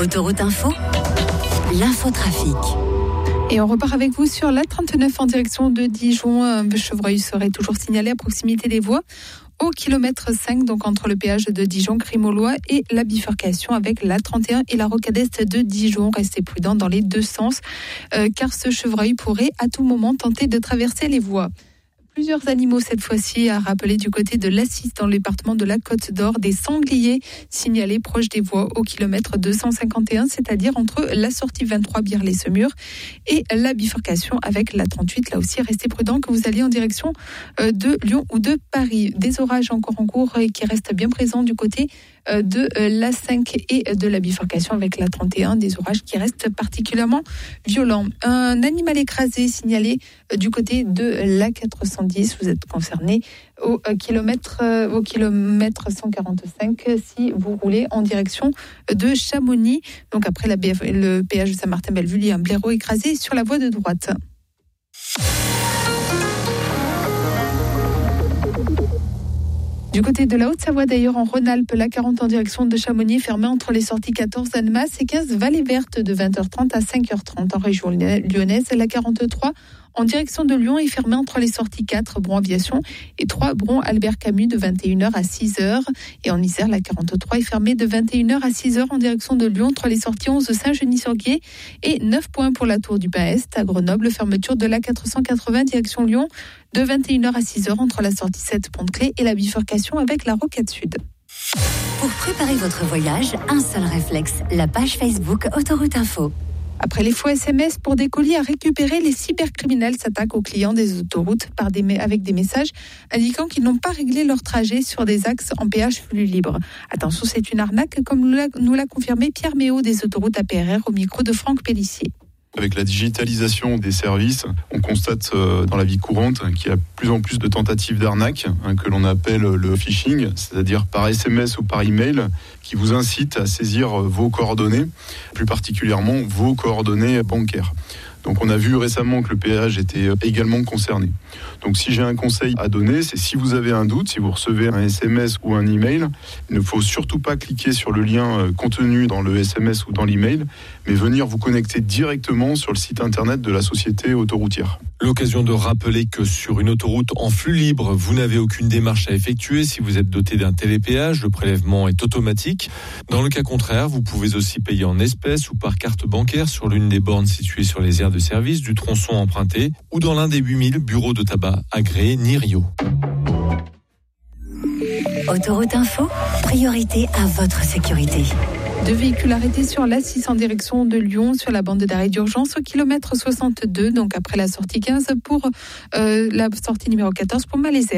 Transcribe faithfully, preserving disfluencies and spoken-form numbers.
Autoroute Info, l'infotrafic. Et on repart avec vous sur l'A trente-neuf en direction de Dijon. Un chevreuil serait toujours signalé à proximité des voies au kilomètre cinq, donc entre le péage de Dijon, Crimolois et la bifurcation avec l'A trente et un et la rocade est de Dijon. Restez prudents dans les deux sens, euh, car ce chevreuil pourrait à tout moment tenter de traverser les voies. Plusieurs animaux cette fois-ci à rappeler du côté de l'Assis dans le département de la Côte d'Or, des sangliers signalés proches des voies au kilomètre deux cent cinquante et un, c'est-à-dire entre la sortie vingt-trois Birles-Semur et la bifurcation avec la trente-huit. Là aussi, restez prudents que vous alliez en direction de Lyon ou de Paris. Des orages encore en cours et qui restent bien présents du côté de l'A cinq et de la bifurcation avec la trente et un, des orages qui restent particulièrement violents. Un animal écrasé signalé du côté de l'A quatre cent dix, vous êtes concerné au kilomètre, au kilomètre cent quarante-cinq si vous roulez en direction de Chamonix. Donc après la B F, le péage de Saint-Martin-Bellevue, il y a un blaireau écrasé sur la voie de droite. Du côté de la Haute-Savoie, d'ailleurs, en Rhône-Alpes, l'A quarante en direction de Chamonix, fermée entre les sorties quatorze Annemasse et quinze Vallée Verte de vingt heures trente à cinq heures trente. En région lyonnaise, l'A quarante-trois en direction de Lyon est fermée entre les sorties quatre Bron Aviation et trois Bron Albert Camus de vingt et une heures à six heures. Et en Isère, l'A quarante-trois est fermée de vingt et une heures à six heures en direction de Lyon entre les sorties onze Saint-Genis-sur-Guiers et neuf points pour la Tour du Pin-Est. À Grenoble, fermeture de l'A quatre cent quatre-vingts direction Lyon de vingt et une heures à six heures entre la sortie sept Pont-de-Clé et la bifurcation avec la Rocade Sud. Pour préparer votre voyage, un seul réflexe, la page Facebook Autoroute Info. Après les faux S M S pour des colis à récupérer, les cybercriminels s'attaquent aux clients des autoroutes par des, avec des messages indiquant qu'ils n'ont pas réglé leur trajet sur des axes en péage flux libre. Attention, c'est une arnaque, comme nous l'a, nous l'a confirmé Pierre Méot des autoroutes A P R R au micro de Franck Pellissier. Avec la digitalisation des services, on constate dans la vie courante qu'il y a de plus en plus de tentatives d'arnaque, hein, que l'on appelle le phishing, c'est-à-dire par S M S ou par email, qui vous incitent à saisir vos coordonnées, plus particulièrement vos coordonnées bancaires. Donc on a vu récemment que le péage était également concerné. Donc si j'ai un conseil à donner, c'est si vous avez un doute, si vous recevez un S M S ou un email, il ne faut surtout pas cliquer sur le lien contenu dans le S M S ou dans l'email, mais venir vous connecter directement sur le site internet de la société autoroutière. L'occasion de rappeler que sur une autoroute en flux libre, vous n'avez aucune démarche à effectuer. Si vous êtes doté d'un télépéage, le prélèvement est automatique. Dans le cas contraire, vous pouvez aussi payer en espèces ou par carte bancaire sur l'une des bornes situées sur les aires de service du tronçon emprunté ou dans l'un des huit mille bureaux de tabac agréés Nirio. Autoroute Info, priorité à votre sécurité. Deux véhicules arrêtés sur l'A six en direction de Lyon sur la bande d'arrêt d'urgence au kilomètre soixante-deux, donc après la sortie quinze pour euh, la sortie numéro quatorze pour Malaisie.